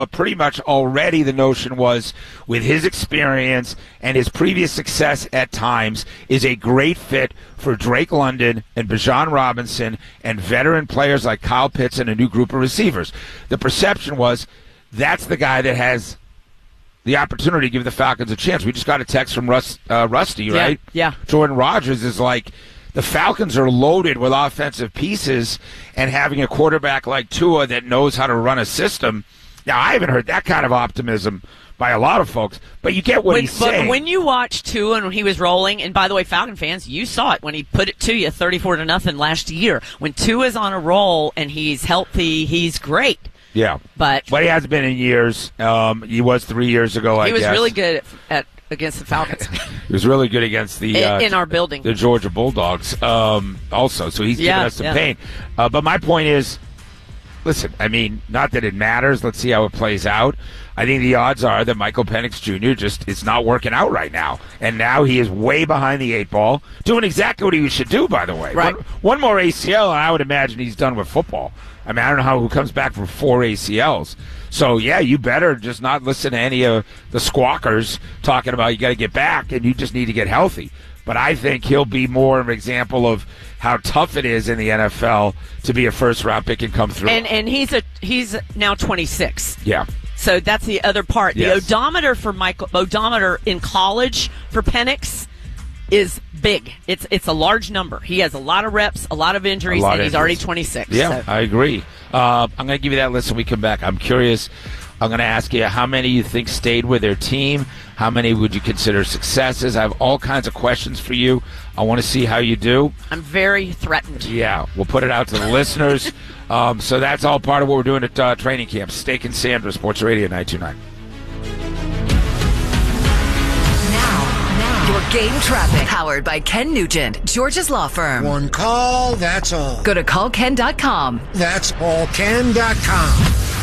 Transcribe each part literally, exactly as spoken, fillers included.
But pretty much already the notion was, with his experience and his previous success at times, is a great fit for Drake London and Bijan Robinson and veteran players like Kyle Pitts and a new group of receivers. The perception was that's the guy that has the opportunity to give the Falcons a chance. We just got a text from Rust, uh, Rusty, right? Yeah, yeah. Jordan Rogers is like, the Falcons are loaded with offensive pieces, and having a quarterback like Tua that knows how to run a system. Now, I haven't heard that kind of optimism by a lot of folks, but you get what when, he's saying. But when you watch Tua and when he was rolling, and by the way, Falcon fans, you saw it when he put it to you thirty-four to nothing last year. When Tua's on a roll and he's healthy, he's great. Yeah. But, but he hasn't been in years. Um, he was three years ago, I guess. He was guess. really good at, at against the Falcons. He was really good against the in, uh, in our building, the Georgia Bulldogs um, also, so he's yeah, given us some yeah. pain. Uh, but my point is, listen, I mean, not that it matters. Let's see how it plays out. I think the odds are that Michael Penix Junior just is not working out right now. And now he is way behind the eight ball, doing exactly what he should do, by the way. Right. One, one more A C L, and I would imagine he's done with football. I mean, I don't know how who comes back from four A C Ls. So, yeah, you better just not listen to any of the squawkers talking about you got to get back and you just need to get healthy. But I think he'll be more of an example of how tough it is in the N F L to be a first-round pick and come through. And and he's a he's now twenty-six. Yeah. So that's the other part. Yes. The odometer for Michael odometer in college for Penix is big. It's it's a large number. He has a lot of reps, a lot of injuries, lot and of he's injuries. already twenty-six. Yeah, so. I agree. Uh, I'm going to give you that list when we come back. I'm curious. I'm going to ask you how many you think stayed with their team. How many would you consider successes? I have all kinds of questions for you. I want to see how you do. I'm very threatened. Yeah, we'll put it out to the listeners. Um, so that's all part of what we're doing at uh, training camp. Steak and Sandra, Sports Radio nine two nine. Your game traffic. Powered by Ken Nugent, Georgia's law firm. One call, that's all. Go to call ken dot com. That's all ken dot com.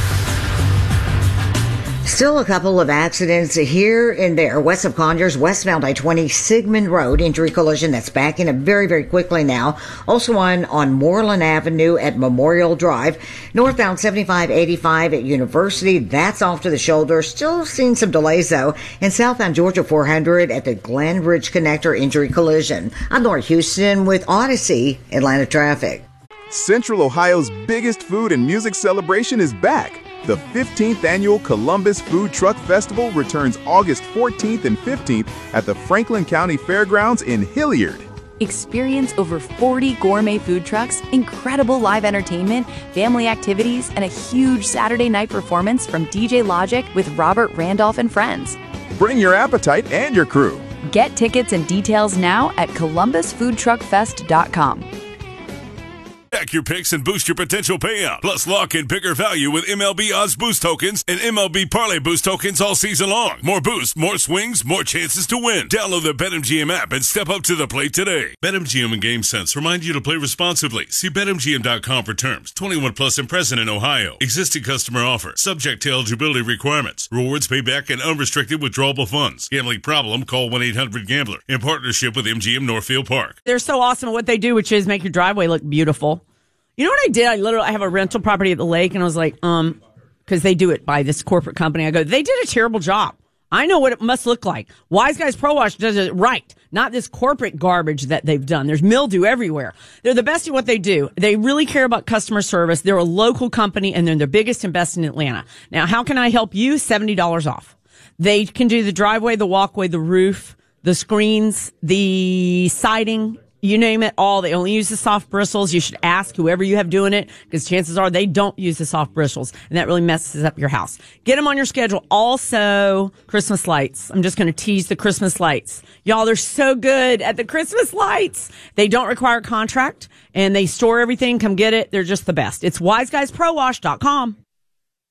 Still a couple of accidents here and there. West of Conyers, westbound I twenty, Sigmund Road, injury collision that's backing up very, very quickly now. Also one on Moreland Avenue at Memorial Drive. Northbound seventy-five eighty-five at University, that's off to the shoulder. Still seeing some delays though. And southbound Georgia four hundred at the Glen Ridge Connector injury collision. I'm Laura Houston with Odyssey Atlanta Traffic. Central Ohio's biggest food and music celebration is back. The fifteenth Annual Columbus Food Truck Festival returns August fourteenth and fifteenth at the Franklin County Fairgrounds in Hilliard. Experience over forty gourmet food trucks, incredible live entertainment, family activities, and a huge Saturday night performance from D J Logic with Robert Randolph and friends. Bring your appetite and your crew. Get tickets and details now at columbus food truck fest dot com. Stack your picks and boost your potential payout. Plus, lock in bigger value with M L B Odds Boost tokens and M L B Parlay Boost tokens all season long. More boosts, more swings, more chances to win. Download the BetMGM app and step up to the plate today. BetMGM and GameSense remind you to play responsibly. See Bet M G M dot com for terms. twenty-one plus and present in Ohio. Existing customer offer. Subject to eligibility requirements. Rewards payback and unrestricted withdrawable funds. Gambling problem? Call one eight hundred gambler. In partnership with M G M Northfield Park. They're so awesome at what they do, which is make your driveway look beautiful. You know what I did? I literally I have a rental property at the lake, and I was like, um, because they do it by this corporate company. I go, they did a terrible job. I know what it must look like. Wise Guys Pro Wash does it right, not this corporate garbage that they've done. There's mildew everywhere. They're the best at what they do. They really care about customer service. They're a local company, and they're the biggest and best in Atlanta. Now, how can I help you? seventy dollars off. They can do the driveway, the walkway, the roof, the screens, the siding. You name it all. They only use the soft bristles. You should ask whoever you have doing it, because chances are they don't use the soft bristles, and that really messes up your house. Get them on your schedule. Also, Christmas lights. I'm just going to tease the Christmas lights. Y'all, they're so good at the Christmas lights. They don't require a contract, and they store everything. Come get it. They're just the best. It's wise guys pro wash dot com.